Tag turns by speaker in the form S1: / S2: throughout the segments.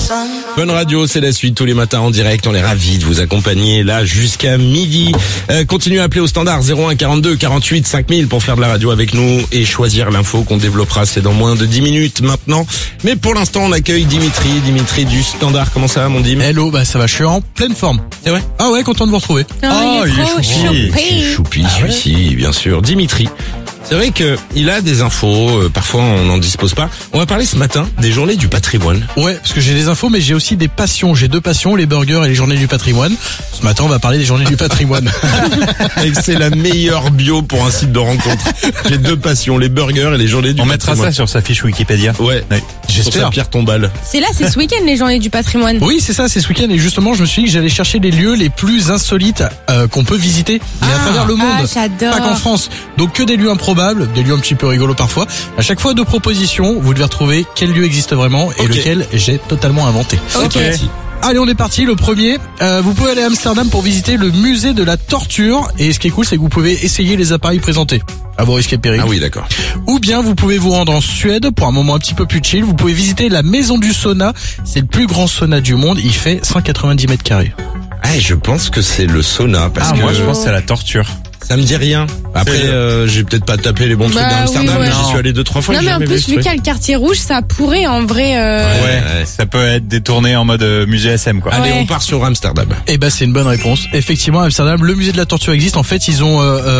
S1: Fun Radio, c'est la suite tous les matins en direct. On est ravis de vous accompagner là jusqu'à midi. Continuez à appeler au standard 01 42 48 5000 pour faire de la radio avec nous et choisir l'info qu'on développera. C'est dans moins de 10 minutes maintenant. Mais pour l'instant, on accueille Dimitri du standard. Comment ça va, mon Dim?
S2: Hello, bah ça va, je suis en pleine forme.
S1: C'est vrai?
S2: Ah ouais, content de vous retrouver.
S3: Oh, il est trop choupi.
S1: Choupi, celui-ci, bien sûr. Dimitri. C'est vrai que il a des infos, parfois on n'en dispose pas. On va parler ce matin des journées du patrimoine.
S2: Ouais, parce que j'ai des infos, mais j'ai aussi des passions. J'ai deux passions, les burgers et les journées du patrimoine. Ce matin, on va parler des journées du patrimoine.
S1: Et c'est la meilleure bio pour un site de rencontre. J'ai deux passions, les burgers et les journées du patrimoine.
S4: On mettra ça sur sa fiche Wikipédia.
S1: Ouais,
S2: j'espère.
S1: Pierre Tombal.
S3: C'est ce week-end les journées du patrimoine.
S2: Oui, c'est ça, c'est ce week-end. Et justement, je me suis dit que j'allais chercher les lieux les plus insolites qu'on peut visiter, mais à travers le monde.
S3: J'adore.
S2: Pas qu'en France. Donc que des lieux improbables, des lieux un petit peu rigolos parfois. À chaque fois, deux propositions. Vous devez retrouver quel lieu existe vraiment et lequel j'ai totalement inventé.
S3: Ok.
S2: Allez, on est parti. Le premier, vous pouvez aller à Amsterdam pour visiter le musée de la torture. Et ce qui est cool, c'est que vous pouvez essayer les appareils présentés. À vos risques et périls.
S1: Ah oui, d'accord.
S2: Ou bien vous pouvez vous rendre en Suède pour un moment un petit peu plus chill. Vous pouvez visiter la maison du sauna. C'est le plus grand sauna du monde. Il fait 190 mètres carrés.
S1: Ah, je pense que c'est le sauna parce que
S4: moi je pense que c'est la torture.
S1: ça me dit rien. Après, j'ai peut-être pas tapé les bons trucs d'Amsterdam,
S3: oui, ouais.
S1: mais j'y suis allé 2-3 fois.
S3: Non, mais en plus, vu qu'il y a le quartier rouge, ça pourrait en vrai...
S4: Ouais, ça peut être détourné en mode musée SM, quoi.
S1: Allez,
S3: Ouais.
S1: on part sur Amsterdam.
S2: Eh ben c'est une bonne réponse. Effectivement, à Amsterdam, le musée de la torture existe. En fait, ils ont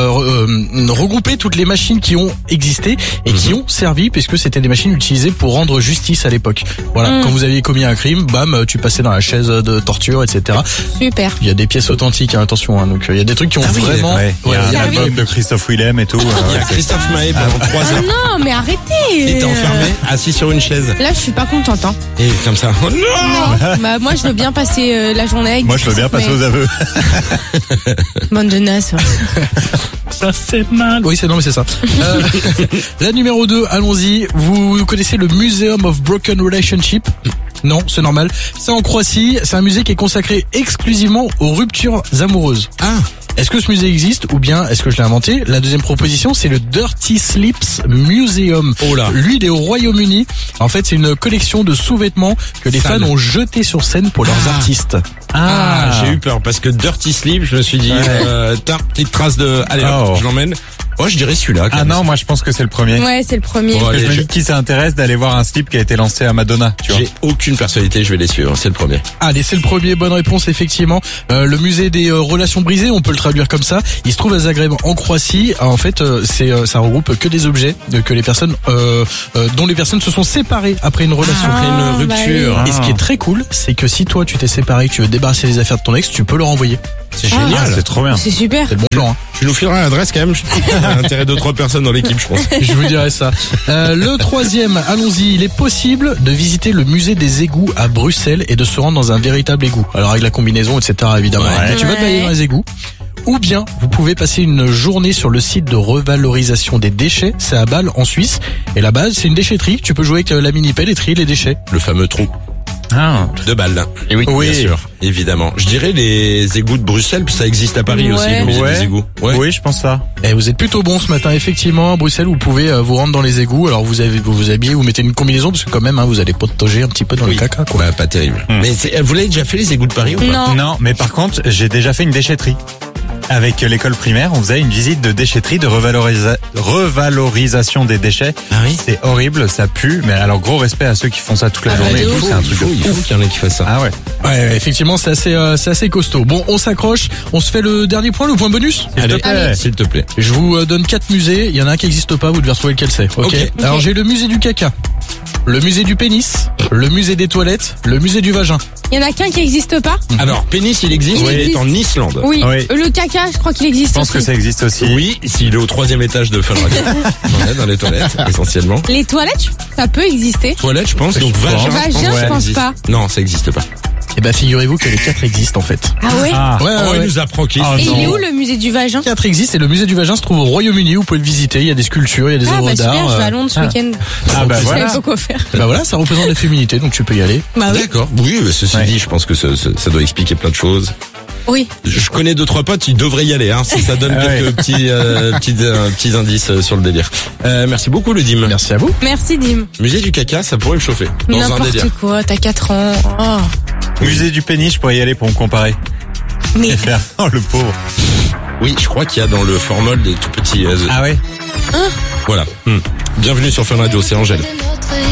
S2: regroupé toutes les machines qui ont existé et qui ont servi, puisque c'était des machines utilisées pour rendre justice à l'époque. Voilà, quand vous aviez commis un crime, bam, tu passais dans la chaise de torture, etc.
S3: Super.
S2: Il y a des pièces authentiques, hein, attention. Hein, donc il y a des trucs qui ont vraiment.
S4: Ouais, il y a un
S3: Servi.
S4: album de Christophe Willem et tout.
S1: Il y a Christophe Maé pendant 3 heures.
S3: Non, mais arrêtez.
S1: Il était enfermé, assis sur une chaise.
S3: Là, je suis pas contente. Hein.
S1: Et comme ça. Oh non!
S3: Non. Bah, moi, je veux bien passer la journée avec...
S4: Moi je veux bien passer aux aveux.
S3: Bande de nazes.
S2: Ça fait mal. Oui, c'est ça. La numéro 2, allons-y. Vous connaissez le Museum of Broken Relationship? Non, c'est normal. C'est en Croatie. C'est un musée qui est consacré exclusivement aux ruptures amoureuses.
S1: Ah!
S2: Est-ce que ce musée existe ou bien est-ce que je l'ai inventé? La deuxième proposition, c'est le Dirty Slips Museum.
S1: Oh là.
S2: Lui, il est au Royaume-Uni. En fait, c'est une collection de sous-vêtements que les fans ont jetés sur scène pour leurs artistes.
S1: J'ai eu peur parce que Dirty Sleep, je me suis dit, petite trace de... Allez, hop, je l'emmène. Oh, je dirais celui-là.
S4: Ah non, moi je pense que c'est le premier.
S3: Ouais, c'est le premier.
S1: Bon,
S4: Parce que
S1: allez,
S4: je me dis qui ça intéresse d'aller voir un slip qui a été lancé à Madonna, tu vois.
S1: j'ai aucune personnalité, je vais les suivre. C'est le premier.
S2: Allez, c'est le premier, bonne réponse effectivement. Le musée des relations brisées, on peut le traduire comme ça. Il se trouve à Zagreb en Croatie. En fait, ça regroupe que des objets que les personnes dont les personnes se sont séparées après une relation, après une rupture.
S3: Bah
S2: Et ce qui est très cool, c'est que si toi tu t'es séparé, que tu veux débarrasser les affaires de ton ex, tu peux le renvoyer.
S1: C'est
S4: Ah,
S1: génial.
S4: c'est trop bien.
S3: C'est super.
S2: C'est le bon plan. Hein.
S1: Tu nous fileras l'adresse quand même. Je trouve qu'il y a intérêt de 3 personnes dans l'équipe, je pense.
S2: Je vous dirai ça. Le troisième, allons-y. Il est possible de visiter le musée des égouts à Bruxelles et de se rendre dans un véritable égout. Alors avec la combinaison, etc. évidemment.
S4: Ouais.
S2: Tu vas te balader dans les égouts. Ou bien, vous pouvez passer une journée sur le site de revalorisation des déchets. C'est à Bâle, en Suisse. Et la base, c'est une déchetterie. Tu peux jouer avec la mini-pelle et trier les déchets.
S1: Le fameux trou de balle. Et oui, bien sûr, évidemment. Je dirais les égouts de Bruxelles, puis ça existe à Paris aussi, le musée des égouts. Ouais.
S4: Oui, je pense ça.
S2: Et vous êtes plutôt bon ce matin, effectivement. À Bruxelles, vous pouvez vous rendre dans les égouts. Alors vous vous habillez, vous mettez une combinaison parce que quand même, vous allez potager un petit peu dans le caca, quoi.
S1: Bah, pas terrible. Mais vous l'avez déjà fait les égouts de Paris ou pas?
S3: Non.
S4: Non, mais par contre, j'ai déjà fait une déchetterie. Avec l'école primaire, on faisait une visite de déchetterie de revalorisation des déchets.
S1: Ah oui?
S4: C'est horrible, ça pue, mais alors gros respect à ceux qui font ça toute la journée.
S3: de
S4: et tout,
S3: ouf.
S4: c'est un truc de
S1: Il faut qu'il y en ait qui fassent ça.
S4: Ah ouais.
S2: Ouais, effectivement, c'est assez costaud. Bon, on s'accroche. On se fait le dernier point, le point bonus.
S1: Allez, s'il te plaît.
S2: Je vous donne 4 musées. Il y en a un qui n'existe pas. Vous devez retrouver lequel c'est. Ok. Alors j'ai le musée du caca, le musée du pénis, le musée des toilettes, le musée du vagin.
S3: Il y en a qu'un qui existe pas.
S1: Alors, pénis, il existe,
S3: Il
S1: mais il est
S3: existe.
S1: en Islande.
S3: Oui.
S4: Oui.
S3: Le caca, je crois qu'il existe.
S4: Je pense que
S3: aussi.
S4: ça existe aussi.
S1: Oui, s'il est au 3e étage de Fun Radio. Dans les toilettes, essentiellement.
S3: Les toilettes, ça peut exister.
S1: Toilettes, je pense, donc vagin.
S3: Vagin, je pense pas.
S1: Non, ça existe pas.
S2: Eh ben, figurez-vous que les 4 existent en fait.
S3: Ah ouais.
S4: Ah.
S2: Ouais,
S1: Oh, il nous apprend qui?
S4: Ah,
S3: Et
S4: non.
S3: il est où le musée du vagin?
S2: 4 existent et le musée du vagin se trouve au Royaume-Uni. Vous pouvez le visiter. Il y a des sculptures, il y a des
S3: Ah
S2: œuvres
S3: bah super,
S2: d'art.
S3: je vais à Londres ce week-end.
S4: Ah bah
S3: Je
S4: voilà.
S3: savais pas quoi faire.
S2: Bah voilà, ça représente la féminité, donc tu peux y aller.
S3: Bah oui.
S1: D'accord. Oui, mais ceci dit, je pense que ça doit expliquer plein de choses.
S3: Oui.
S1: Je connais 2-3 potes, ils devraient y aller, hein, si ça donne quelques petits indices sur le délire. Merci beaucoup le Dim.
S2: Merci à vous.
S3: Merci Dim.
S1: Musée du caca, ça pourrait le chauffer. Dans un délire.
S3: N'importe quoi, t'as 4 ans. Oh.
S4: Musée du pénis, je pourrais y aller pour me comparer.
S3: Mais
S4: Et faire, oh le pauvre.
S1: Oui, je crois qu'il y a dans le formol des tout petits...
S4: Ah ouais?
S1: Voilà. Bienvenue sur Fun Radio, c'est Angèle.